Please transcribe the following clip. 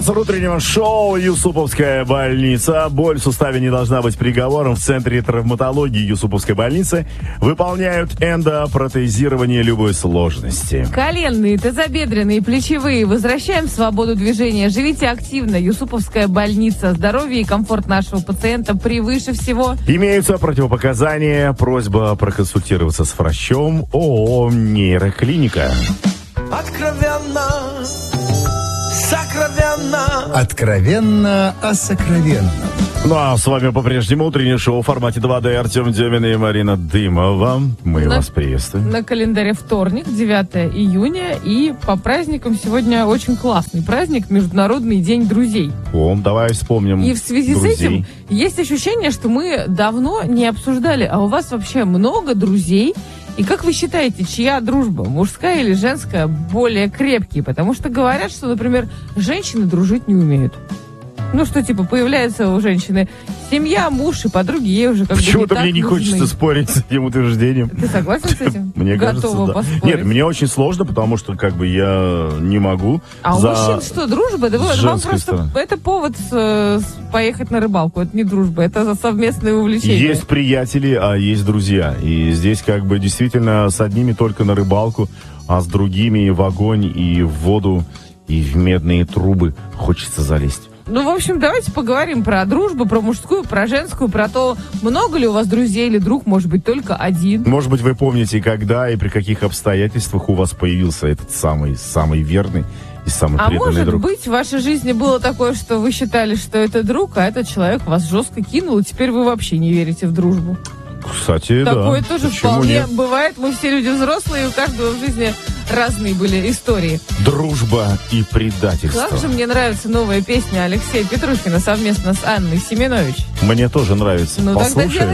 Спонсор утреннего шоу «Юсуповская больница». Боль в суставе не должна быть приговором. В Центре травматологии Юсуповской больницы выполняют эндопротезирование любой сложности. Коленные, тазобедренные, плечевые. Возвращаем свободу движения. Живите активно. Юсуповская больница. Здоровье и комфорт нашего пациента превыше всего. Имеются противопоказания. Просьба проконсультироваться с врачом. ООО «Нейроклиника». Откровенно, сокровенно. Откровенно о сокровенном. Ну а с вами по-прежнему утреннее шоу в формате 2D. Артем Демин и Марина Дымова. Мы вас приветствуем. На календаре вторник, 9 июня. И по праздникам сегодня очень классный праздник. Международный день друзей. О, давай вспомним. И в связи друзей. с этим есть ощущение, что мы давно не обсуждали. А у вас вообще много друзей? И как вы считаете, чья дружба, мужская или женская, более крепкие? Потому что говорят, что, например, женщины дружить не умеют. Ну, что, типа, появляется у женщины семья, муж и подруги, ей уже как бы Почему-то мне не нужны. хочется спорить с этим утверждением. Ты согласен с этим? Мне кажется, Готова да. поспорить. Нет, мне очень сложно, потому что как бы я не могу. А у мужчин что, дружба? Да вам женской просто стороны. это повод поехать на рыбалку. Это не дружба, это за совместное увлечение. Есть приятели, а есть друзья. И здесь как бы действительно с одними только на рыбалку, а с другими в огонь, и в воду, и в медные трубы хочется залезть. Ну, в общем, давайте поговорим про дружбу, про мужскую, про женскую, про то, много ли у вас друзей или друг, может быть, только один. Может быть, вы помните, когда и при каких обстоятельствах у вас появился этот самый верный и самый А преданный может друг. быть, в вашей жизни было такое, что вы считали, что это друг, а этот человек вас жестко кинул, и теперь вы вообще не верите в дружбу. Кстати, Такое да. тоже Почему вполне нет? бывает. Мы все люди взрослые, и у каждого в жизни разные были истории. Дружба и предательство. Как же мне нравится новая песня Алексея Петрухина совместно с Анной Семенович. Мне тоже нравится. Ну, тогда Послушаем.